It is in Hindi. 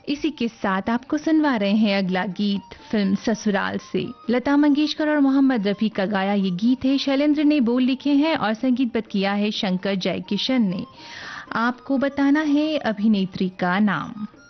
इसी के साथ आपको सुनवा रहे हैं अगला गीत फिल्म ससुराल से। लता मंगेशकर और मोहम्मद रफी का गाया ये गीत है। शैलेंद्र ने बोल लिखे हैं और संगीतबद्ध किया है शंकर जयकिशन ने। आपको बताना है अभिनेत्री का नाम।